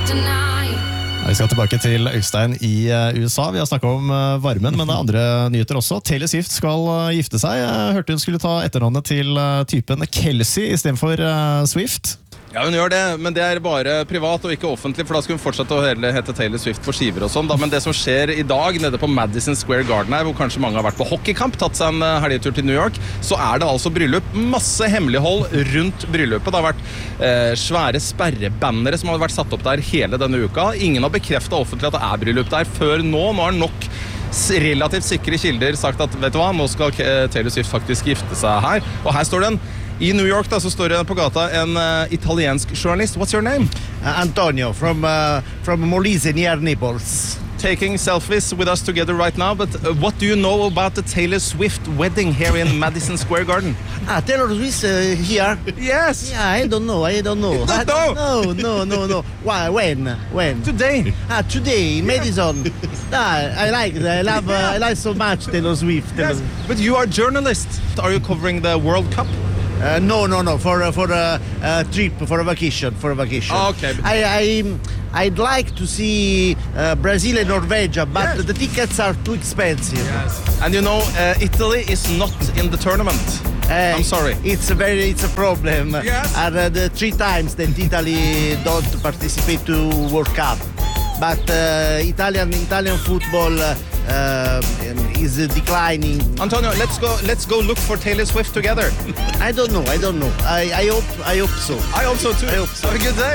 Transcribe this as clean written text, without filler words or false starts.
Vi skal tilbake til Øystein i USA. Vi har snakket om varmen, men det er andre nyheter også. Taylor Swift skal gifte seg. Jeg hørte hun skulle ta etternavnet til typen Kelsey i stedet for Swift. Ja, hun gjør det, men det er bare privat og ikke offentlig, for da skal hun fortsette å hete Taylor Swift for skiver og sånn. Men det som skjer i dag nede på Madison Square Garden her, hvor kanskje mange har vært på hockeykamp, tatt seg en helgetur til New York, så er det altså bryllup. Masse hemmelighold rundt bryllupet. Det har vært svære sperrebannere som har vært satt opp der hele denne uka. Ingen har bekreftet offentlig at det er bryllup der før nå. Nå har nok relativt sikre kilder sagt at, vet du hva, nå skal Taylor Swift faktisk gifte seg her. Og her står den. I New York da, så står det på gata en italiensk journalist. What's your name? Antonio from Molise near Naples. Taking selfies with us together right now, but what do you know about the Taylor Swift wedding here in Madison Square Garden? Taylor Swift here? Yes! Yeah, I don't know. You don't know? No. Why? When? Today. Today in Madison. I like so much Taylor Swift. Yes, but you are a journalist. Are you covering the World Cup? No. For a trip, for a vacation. Oh, okay. I'd like to see Brazil and Norvegia, but yes. The tickets are too expensive. Yes. And you know, Italy is not in the tournament. I'm sorry. It's a problem. Yes. The 3 times that Italy don't participate to World Cup, but Italian football is declining. Antonio, let's go look for Taylor Swift together. I don't know. I hope so. I hope so too. I hope so. Have a good day.